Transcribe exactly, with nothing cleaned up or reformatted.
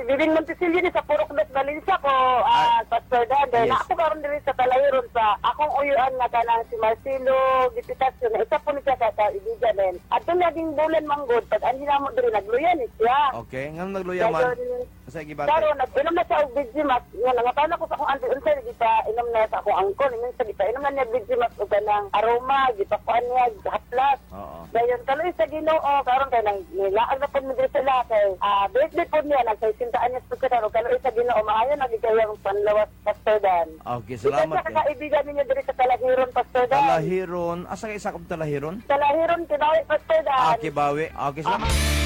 Bibing Montesilio ni sa Purok Dos Valencia ko, ah, Pastor Dan. Dahil Yes. ako karon diri sa Talahiron sa akong uyuan nga kanang si Marcelo Gipitasyon. Isa po ni siya sa kaibigan din. At yung naging bulan manggod, pag andi na mo diri nagluyan ni siya. Okay, nga nagluya man. Dayon, Sa gibate. Karon nag-inom na siya og Vigimax. Nga nangatana ko sa akong auntie unsay gita inom na sa akong angkol. Ingon sa gita inom na niya Vigimax og kanang aroma, gipakuan niya haplas. Oo. Dayon kaloy sa Ginoo karon kay nang nilaag na pud mi diri sila kay ah birthday pud niya nagsisintaan niya sa karon kaloy sa Ginoo maayo nagigayang panlawas Pastor Dan. Okay, salamat Ika kay. sa kaibigan ninyo diri sa Talahiron Pastor Dan. Talahiron. Asa kay isa kong Talahiron? Talahiron kinawi Pastor Dan. Ah, Kibawi. Okay, salamat.